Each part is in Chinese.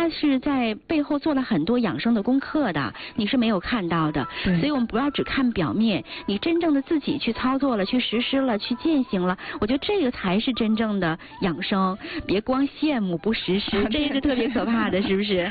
他是在背后做了很多养生的功课的，你是没有看到的。所以我们不要只看表面，你真正的自己去操作了，去实施了，去践行了，我觉得这个才是真正的养生，别光羡慕不实施，这是特别可怕的，是不是？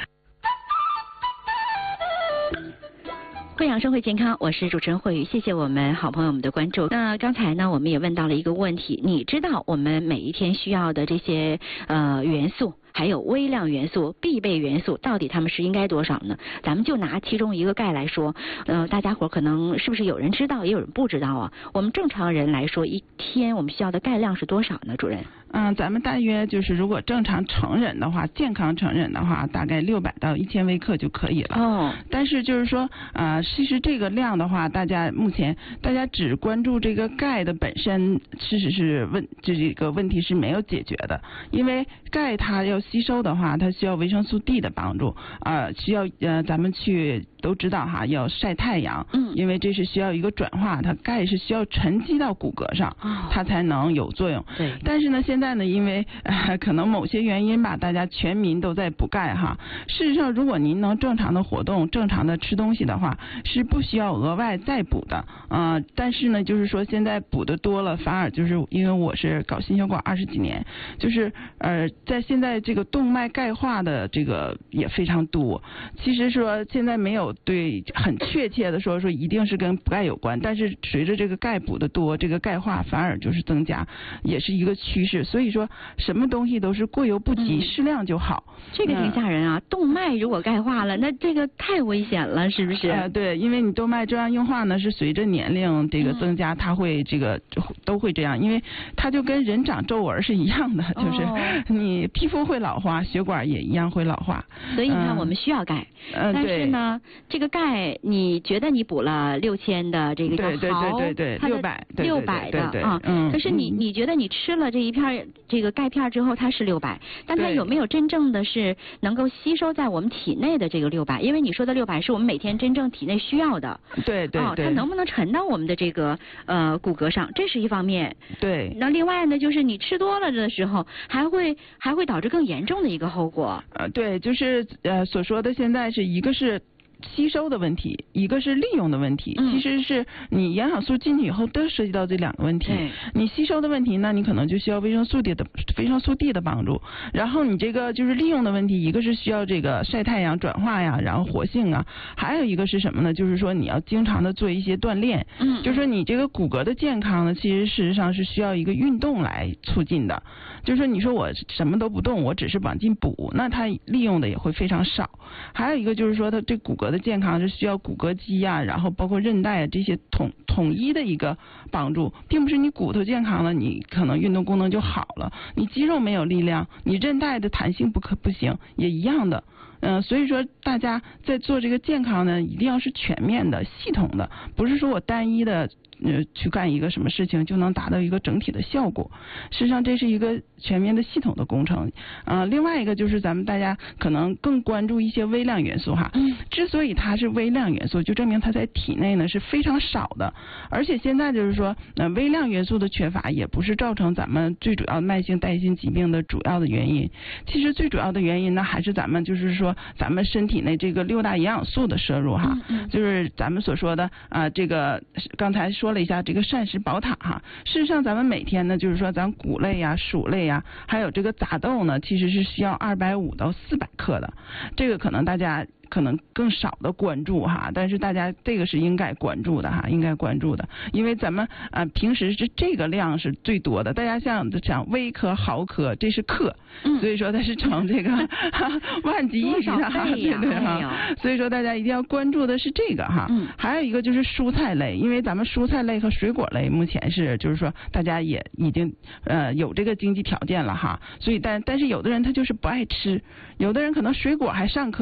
会养生会健康，我是主持人慧宇，谢谢我们好朋友们的关注。那刚才呢，我们也问到了一个问题，你知道我们每一天需要的这些元素，还有微量元素、必备元素，到底它们是应该多少呢？咱们就拿其中一个钙来说，大家伙可能是不是有人知道，也有人不知道啊？我们正常人来说，一天我们需要的钙量是多少呢？主任？ 咱们大约就是如果正常成人的话，健康成人的话，大概600到1000微克就可以了。哦。但是就是说，其实这个量的话，目前大家只关注这个钙的本身，事实是这个问题是没有解决的，因为钙它要吸收的话，它需要维生素 D 的帮助，需要咱们都知道哈，要晒太阳，因为这是需要一个转化，它钙是需要沉积到骨骼上，它才能有作用。对。但是呢，现在呢，因为可能某些原因吧，大家全民都在补钙哈。事实上，如果您能正常的活动、正常的吃东西的话，是不需要额外再补的。但是呢，就是说现在补的多了，反而就是因为我是搞心血管20几年，就是在现在这个动脉钙化的这个也非常多。其实说现在没有对很确切的说一定是跟补钙有关，但是随着这个钙补的多，这个钙化反而就是增加，也是一个趋势。所以说什么东西都是过犹不及，适量就好。 这个挺吓人啊，动脉如果钙化了，那这个太危险了，是不是？ 对，因为你动脉粥样硬化呢是随着年龄这个增加，它会这个都会这样，因为它就跟人长皱纹是一样的，就是你皮肤会老化，血管也一样会老化。 所以你看我们需要钙，但是呢，这个钙你觉得你补了6000的这个毫， 对 600的啊，可是你觉得你吃了这一片这个钙片之后它是600，但它有没有真正的是能够吸收在我们体内的这个600？因为你说的600是我们每天真正体内需要的， 对， 它能不能沉到我们的这个骨骼上，这是一方面。 对。 那另外呢，就是你吃多了的时候，还会导致更严重的一个后果。 对，就是所说的现在是一个是吸收的问题，一个是利用的问题。其实是你营养素进去以后都涉及到这2个问题。你吸收的问题呢，你可能就需要维生素 D 的帮助，然后你这个就是利用的问题，一个是需要这个晒太阳转化呀，然后活性啊，还有一个是什么呢？就是说你要经常的做一些锻炼。就是说你这个骨骼的健康呢，其实事实上是需要一个运动来促进的。就是说你说我什么都不动，我只是往进补，那它利用的也会非常少。还有一个就是说它这骨骼的健康是需要骨骼肌啊，然后包括韧带啊这些统一的一个帮助，并不是你骨头健康了，你可能运动功能就好了，你肌肉没有力量，你韧带的弹性不行，也一样的。所以说大家在做这个健康呢，一定要是全面的、系统的，不是说我单一的去干一个什么事情就能达到一个整体的效果。实际上这是一个全面的系统的工程。另外一个就是咱们大家可能更关注一些微量元素哈。之所以它是微量元素，就证明它在体内呢是非常少的。而且现在就是说，微量元素的缺乏也不是造成咱们最主要慢性代谢性疾病的主要的原因。其实最主要的原因呢，还是咱们就是说咱们身体内这个6大营养素的摄入哈。就是咱们所说的这个刚才说了一下这个膳食宝塔哈。事实上咱们每天呢，就是说咱谷类呀、薯类呀，还有这个杂豆呢，其实是需要250到400克的。这个可能大家可能更少的关注哈，但是大家这个是应该关注的哈，应该关注的，因为咱们平时是这个量是最多的，大家像微克、毫克，这是克，所以说它是成这个万级一级的哈，对哈，所以说大家一定要关注的是这个哈。还有一个就是蔬菜类，因为咱们蔬菜类和水果类目前是就是说大家也已经有这个经济条件了哈，所以但是有的人他就是不爱吃，有的人可能水果还上课。